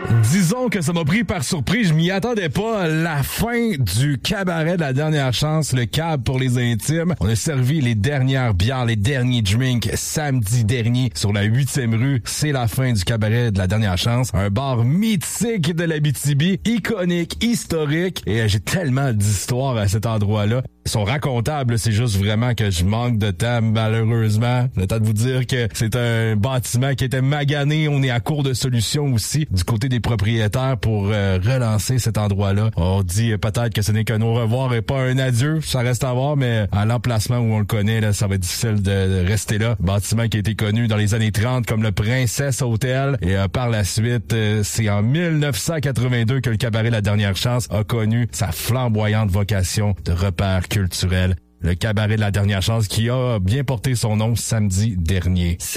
Disons que ça m'a pris par surprise, je m'y attendais pas. La fin du cabaret de la dernière chance, le cab pour les intimes. On a servi les dernières bières, les derniers drinks samedi dernier sur la 8e rue. C'est la fin du cabaret de la dernière chance. Un bar mythique de l'Abitibi, iconique, historique. Et j'ai tellement d'histoires à cet endroit-là. Ils sont racontables, c'est juste vraiment que je manque de temps, malheureusement. Le temps de vous dire que c'est un bâtiment qui était magané. On est à court de solutions aussi du côté des propriétaires pour relancer cet endroit-là. On dit peut-être que ce n'est qu'un au revoir et pas un adieu. Ça reste à voir, mais à l'emplacement où on le connaît, là, ça va être difficile de rester là. Bâtiment qui a été connu dans les années 30 comme le Princess Hotel. Et par la suite, c'est en 1982 que le cabaret La Dernière Chance a connu sa flamboyante vocation de repère culturel. Le cabaret de La Dernière Chance qui a bien porté son nom samedi dernier.